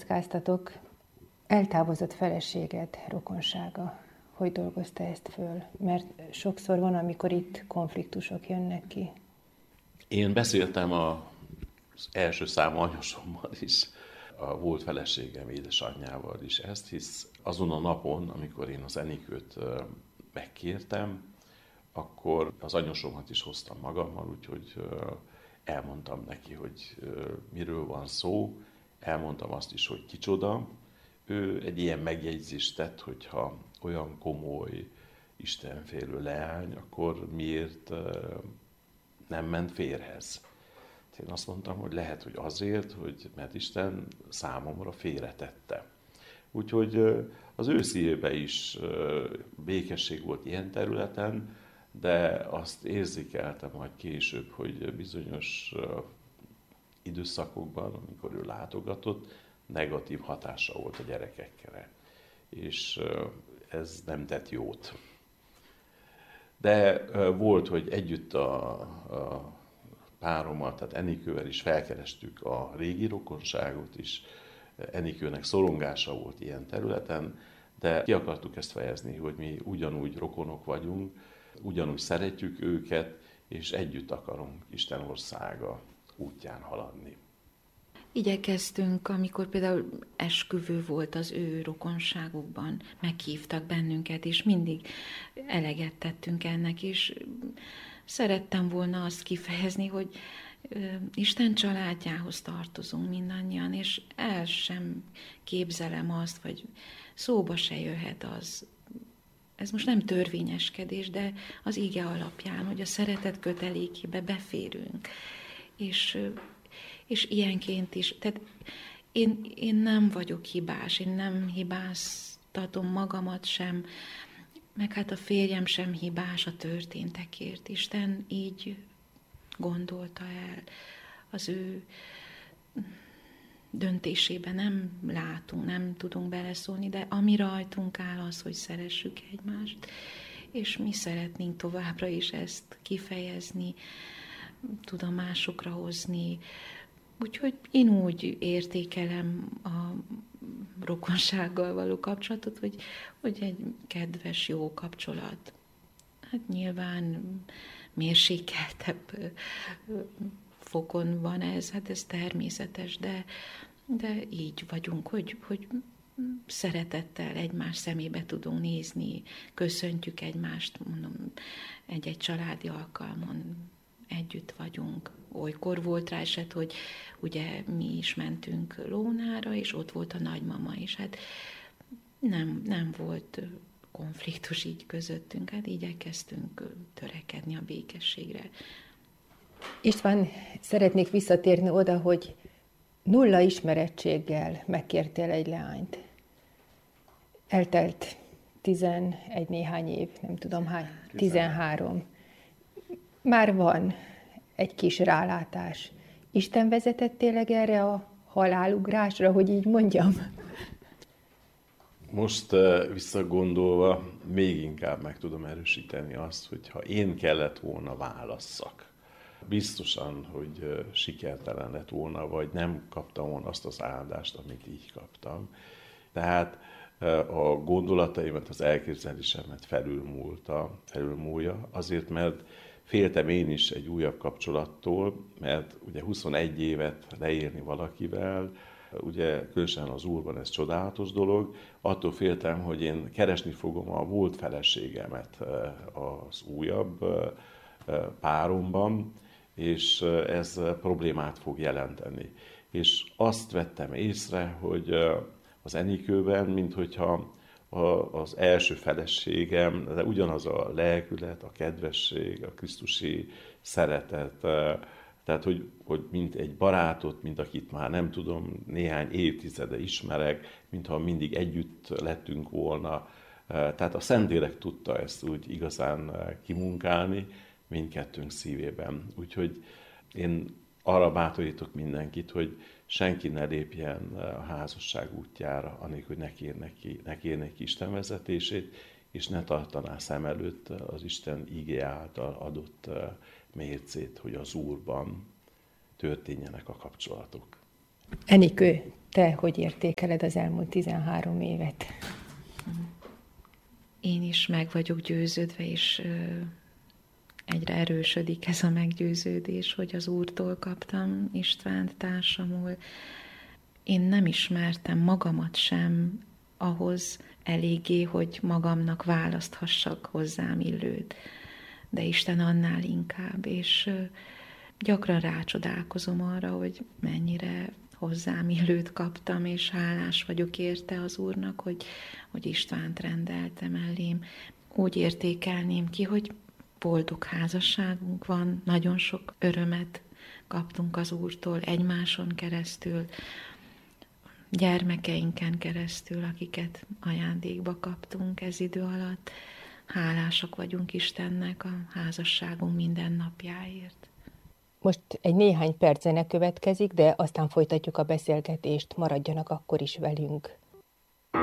kockáztatok, eltávozott feleséged rokonsága. Hogy dolgozta ezt föl? Mert sokszor van, amikor itt konfliktusok jönnek ki. Én beszéltem az első számú anyósommal is, a volt feleségem édesanyjával is ezt, hisz azon a napon, amikor én az Enikőt megkértem, akkor az anyósomat is hoztam magammal, úgyhogy elmondtam neki, hogy miről van szó, elmondtam azt is, hogy kicsoda. Ő egy ilyen megjegyzést tett, hogyha olyan komoly, istenfélő leány, akkor miért nem ment férhez? Én azt mondtam, hogy lehet, hogy azért, mert Isten számomra félretette. Úgyhogy az ő szívében is békesség volt ilyen területen, de azt érzékeltem majd később, hogy bizonyos időszakokban, amikor ő látogatott, negatív hatása volt a gyerekekre. És ez nem tett jót. De volt, hogy együtt a párommal, tehát Enikővel is felkerestük a régi rokonságot is. Enikőnek szorongása volt ilyen területen, de ki akartuk ezt fejezni, hogy mi ugyanúgy rokonok vagyunk, ugyanúgy szeretjük őket, és együtt akarunk Isten országa útján haladni. Igyekeztünk, amikor például esküvő volt az ő rokonságukban, meghívtak bennünket, és mindig eleget tettünk ennek, és szerettem volna azt kifejezni, hogy Isten családjához tartozunk mindannyian, és el sem képzelem azt, vagy szóba se jöhet az, ez most nem törvényeskedés, de az ige alapján, hogy a szeretet kötelékébe beférünk, és ilyenként is, tehát én nem vagyok hibás, én nem hibáztatom magamat sem, meg hát a férjem sem hibás a történtekért. Isten így gondolta el. Az ő döntésébe nem látunk, nem tudunk beleszólni, de ami rajtunk áll az, hogy szeressük egymást, és mi szeretnénk továbbra is ezt kifejezni, tudomásukra hozni. Úgyhogy én úgy értékelem a rokonsággal való kapcsolatot, hogy egy kedves, jó kapcsolat. Hát nyilván mérsékeltebb fokon van ez, hát ez természetes, de így vagyunk, hogy szeretettel egymás szemébe tudunk nézni, köszöntjük egymást, mondom, egy-egy családi alkalmon együtt vagyunk. Olykor volt rá eset, hogy ugye mi is mentünk Lónára, és ott volt a nagymama is. Hát nem volt konfliktus így közöttünk, hát igyekeztünk törekedni a békességre. István, szeretnék visszatérni oda, hogy nulla ismerettséggel megkértél egy leányt. Eltelt 11 néhány év, nem tudom hány, 13. Már van egy kis rálátás. Isten vezetett tényleg erre a halálugrásra, hogy így mondjam? Most visszagondolva még inkább meg tudom erősíteni azt, hogy ha én kellett volna válasszak, biztosan, hogy sikertelen lett volna, vagy nem kaptam volna azt az áldást, amit így kaptam. Tehát a gondolataimat, az elképzelésemet felülmúlja, azért, mert féltem én is egy újabb kapcsolattól, mert ugye 21 évet leírni valakivel, ugye különösen az Úrban ez csodálatos dolog, attól féltem, hogy én keresni fogom a volt feleségemet az újabb páromban, és ez problémát fog jelenteni. És azt vettem észre, hogy az Enikőben, minthogyha az első feleségem, de ugyanaz a lelkület, a kedvesség, a krisztusi szeretet, tehát hogy mint egy barátot, mint akit már nem tudom, néhány évtizede ismerek, mintha mindig együtt lettünk volna. Tehát a Szentlélek tudta ezt úgy igazán kimunkálni mindkettőnk szívében. Úgyhogy én arra bátorítok mindenkit, hogy senki ne lépjen a házasság útjára, anélkül, hogy ne kérne ki Isten vezetését, és ne tartaná szem előtt az Isten igé által adott mércét, hogy az Úrban történjenek a kapcsolatok. Enikő, te hogy értékeled az elmúlt 13 évet? Én is meg vagyok győződve, és egyre erősödik ez a meggyőződés, hogy az Úrtól kaptam Istvánt társamul. Én nem ismertem magamat sem ahhoz eléggé, hogy magamnak választhassak hozzám illőt, de Isten annál inkább, és gyakran rácsodálkozom arra, hogy mennyire hozzám illőt kaptam, és hálás vagyok érte az Úrnak, hogy Istvánt rendelte mellém. Úgy értékelném ki, hogy boldog házasságunk van, nagyon sok örömet kaptunk az Úrtól egymáson keresztül, gyermekeinken keresztül, akiket ajándékba kaptunk ez idő alatt. Hálásak vagyunk Istennek a házasságunk minden napjáért. Most egy néhány perc zene következik, de aztán folytatjuk a beszélgetést, maradjanak akkor is velünk.